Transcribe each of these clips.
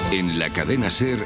En la cadena SER,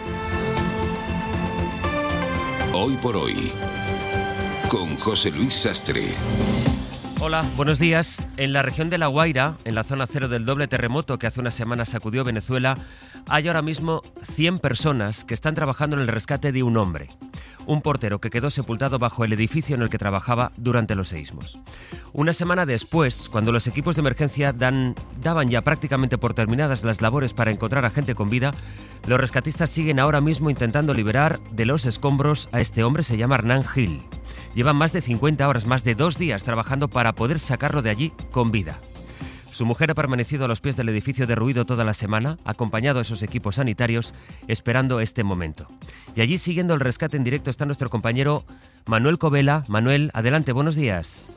Hoy por Hoy, con José Luis Sastre. Hola, buenos días. En la región de La Guaira, en la zona cero del doble terremoto que hace unas semanas sacudió Venezuela, hay ahora mismo 100 personas que están trabajando en el rescate de un hombre, un portero que quedó sepultado bajo el edificio en el que trabajaba durante los seísmos. Una semana después, cuando los equipos de emergencia daban ya prácticamente por terminadas las labores para encontrar a gente con vida, los rescatistas siguen ahora mismo intentando liberar de los escombros a este hombre. Se llama Hernán Gil. Llevan más de 50 horas, más de 2 días trabajando para poder sacarlo de allí con vida. Su mujer ha permanecido a los pies del edificio derruido toda la semana, acompañado a esos equipos sanitarios, esperando este momento. Y allí, siguiendo el rescate en directo, está nuestro compañero Manuel Covela. Manuel, adelante, buenos días.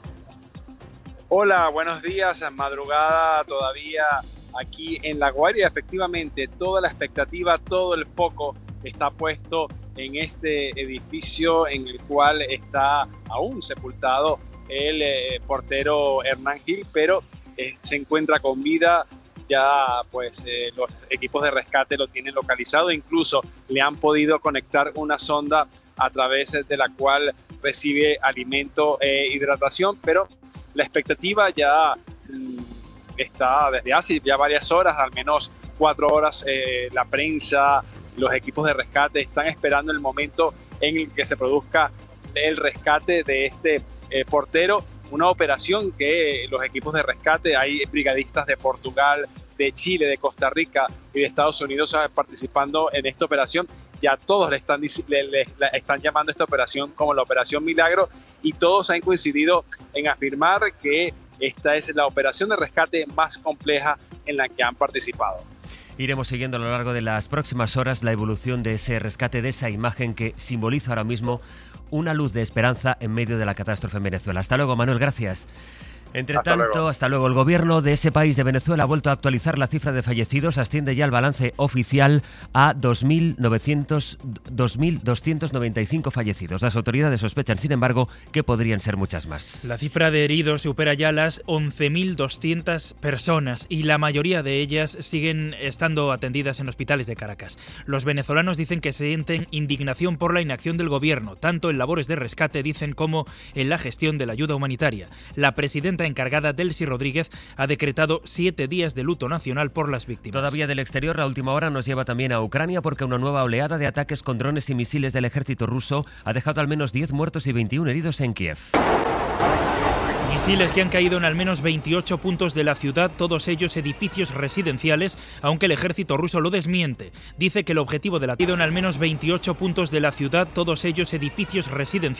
Hola, buenos días. Madrugada todavía aquí en La Guaira. Efectivamente, toda la expectativa, todo el foco está puesto en este edificio en el cual está aún sepultado el portero Hernán Gil, pero se encuentra con vida. Ya pues los equipos de rescate lo tienen localizado, incluso le han podido conectar una sonda a través de la cual recibe alimento e hidratación, pero la expectativa ya está desde hace ya varias horas, al menos 4 horas. La prensa, los equipos de rescate están esperando el momento en el que se produzca el rescate de este portero. Una operación que los equipos de rescate, hay brigadistas de Portugal, de Chile, de Costa Rica y de Estados Unidos participando en esta operación. Ya todos le están llamando a esta operación como la Operación Milagro, y todos han coincidido en afirmar que esta es la operación de rescate más compleja en la que han participado. Iremos siguiendo a lo largo de las próximas horas la evolución de ese rescate, de esa imagen que simboliza ahora mismo una luz de esperanza en medio de la catástrofe en Venezuela. Hasta luego, Manuel, gracias. Entre tanto, hasta luego. El gobierno de ese país, de Venezuela, ha vuelto a actualizar la cifra de fallecidos. Asciende ya el balance oficial a 2.295 fallecidos. Las autoridades sospechan, sin embargo, que podrían ser muchas más. La cifra de heridos supera ya las 11.200 personas y la mayoría de ellas siguen estando atendidas en hospitales de Caracas. Los venezolanos dicen que sienten indignación por la inacción del gobierno, tanto en labores de rescate, dicen, como en la gestión de la ayuda humanitaria. La presidenta encargada, Delcy Rodríguez, ha decretado 7 días de luto nacional por las víctimas. Todavía del exterior, la última hora nos lleva también a Ucrania, porque una nueva oleada de ataques con drones y misiles del ejército ruso ha dejado al menos 10 muertos y 21 heridos en Kiev. Misiles que han caído en al menos 28 puntos de la ciudad, todos ellos edificios residenciales, aunque el ejército ruso lo desmiente. Dice que el objetivo del ataque en al menos 28 puntos de la ciudad, todos ellos edificios residenciales.